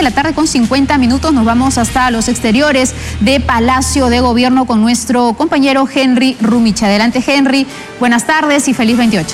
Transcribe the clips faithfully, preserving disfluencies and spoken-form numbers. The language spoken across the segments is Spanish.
la tarde con cincuenta minutos. Nos vamos hasta los exteriores de Palacio de Gobierno con nuestro compañero Henry Rumich. Adelante, Henry. Buenas tardes y feliz veintiocho.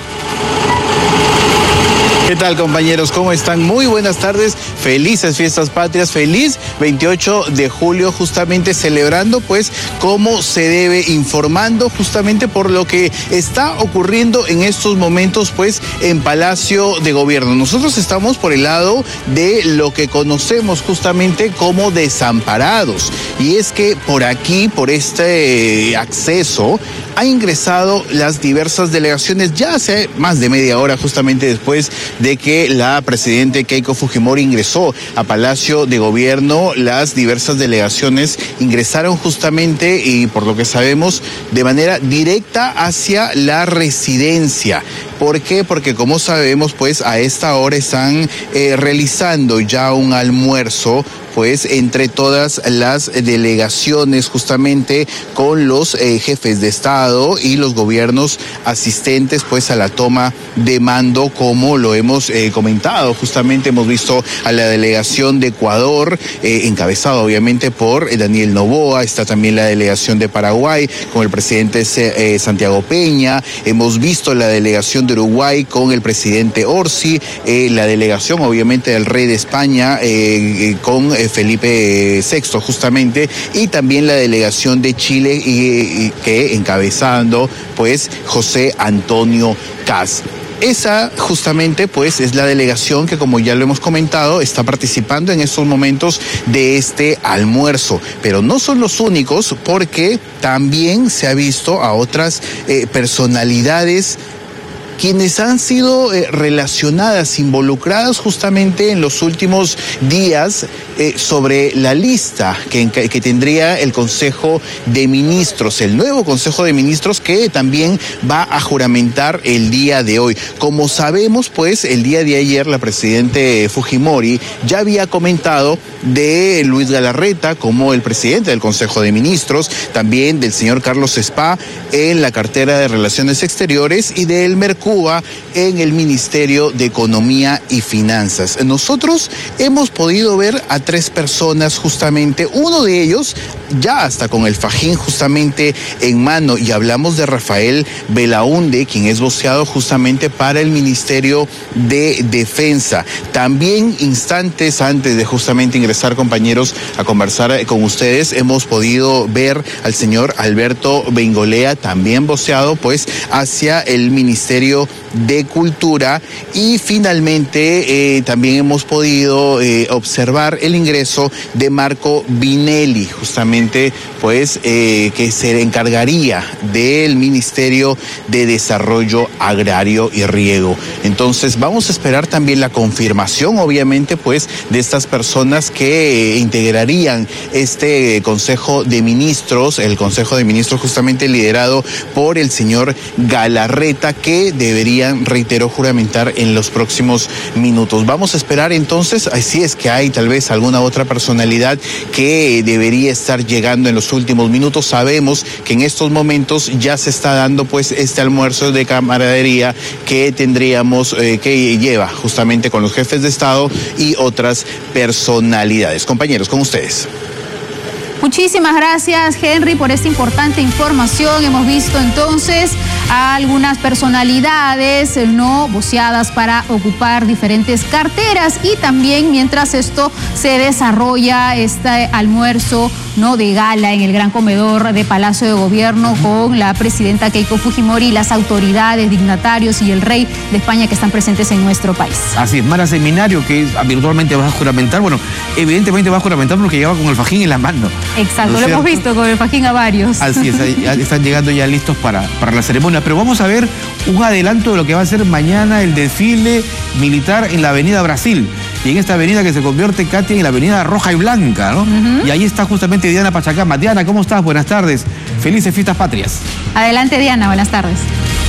¿Qué tal, compañeros? ¿Cómo están? Muy buenas tardes, felices fiestas patrias, feliz veintiocho de julio, justamente celebrando pues cómo se debe, informando justamente por lo que está ocurriendo en estos momentos pues en Palacio de Gobierno. Nosotros estamos por el lado de lo que conocemos justamente como desamparados, y es que por aquí, por este acceso, ha ingresado las diversas delegaciones ya hace más de media hora, justamente después de que la presidenta Keiko Fujimori ingresó a Palacio de Gobierno. Las diversas delegaciones ingresaron justamente, y por lo que sabemos, de manera directa hacia la residencia. ¿Por qué? Porque como sabemos, pues a esta hora están eh, realizando ya un almuerzo, pues entre todas las delegaciones, justamente con los eh, jefes de Estado y los gobiernos asistentes pues a la toma de mando, como lo hemos eh, comentado. Justamente hemos visto a la delegación de Ecuador, eh, encabezado obviamente por eh, Daniel Noboa. Está también la delegación de Paraguay con el presidente eh, Santiago Peña. Hemos visto la delegación de Uruguay con el presidente Orsi, eh, la delegación obviamente del rey de España eh, eh, con eh, Felipe sexto justamente, y también la delegación de Chile y, y que encabezando pues José Antonio Kast. Esa justamente pues es la delegación que, como ya lo hemos comentado, está participando en estos momentos de este almuerzo. Pero no son los únicos, porque también se ha visto a otras eh, personalidades quienes han sido eh, relacionadas, involucradas justamente en los últimos días eh, sobre la lista que, que tendría el Consejo de Ministros, el nuevo Consejo de Ministros, que también va a juramentar el día de hoy. Como sabemos, pues el día de ayer la presidenta Fujimori ya había comentado de Luis Galarreta como el presidente del Consejo de Ministros, también del señor Carlos Spa en la cartera de Relaciones Exteriores y del Mercurio Cuba en el Ministerio de Economía y Finanzas. Nosotros hemos podido ver a tres personas justamente, uno de ellos ya hasta con el fajín justamente en mano, y hablamos de Rafael Belaunde, quien es voceado justamente para el Ministerio de Defensa. También instantes antes de justamente ingresar, compañeros, a conversar con ustedes, hemos podido ver al señor Alberto Bengolea, también voceado pues hacia el Ministerio de Cultura, y finalmente eh, también hemos podido eh, observar el ingreso de Marco Vinelli, justamente pues eh, que se encargaría del Ministerio de Desarrollo Agrario y Riego. Entonces vamos a esperar también la confirmación, obviamente, pues de estas personas que eh, integrarían este Consejo de Ministros, el Consejo de Ministros justamente liderado por el señor Galarreta, que deberían, reitero, juramentar en los próximos minutos. Vamos a esperar entonces, si es que hay tal vez alguna otra personalidad que debería estar llegando en los últimos minutos. Sabemos que en estos momentos ya se está dando pues este almuerzo de camaradería que tendríamos, eh, que lleva justamente con los jefes de Estado y otras personalidades. Compañeros, con ustedes. Muchísimas gracias, Henry, por esta importante información. Hemos visto entonces a algunas personalidades no voceadas para ocupar diferentes carteras, y también mientras esto se desarrolla este almuerzo no de gala en el gran comedor de Palacio de Gobierno con la presidenta Keiko Fujimori, las autoridades, dignatarios y el rey de España que están presentes en nuestro país. Así es, Mara Seminario, que virtualmente vas a juramentar, bueno, evidentemente vas a juramentar porque lleva con el fajín en la mano. Exacto, ¿no lo hemos visto con el fajín a varios? Así es, están llegando ya listos para, para la ceremonia, pero vamos a ver un adelanto de lo que va a ser mañana el desfile militar en la Avenida Brasil. Y en esta avenida que se convierte, Katia, en la Avenida Roja y Blanca, ¿no? Uh-huh. Y ahí está justamente Diana Pachacama. Diana, ¿cómo estás? Buenas tardes. Felices fiestas patrias. Adelante, Diana, buenas tardes.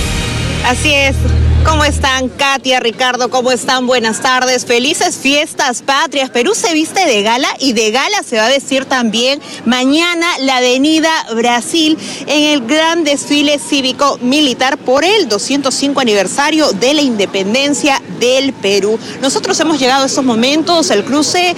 Así es. ¿Cómo están, Katia, Ricardo? ¿Cómo están? Buenas tardes. Felices fiestas patrias. Perú se viste de gala, y de gala se va a vestir también mañana la Avenida Brasil en el gran desfile cívico-militar por el doscientos cinco aniversario de la independencia del Perú. Nosotros hemos llegado a estos momentos, el cruce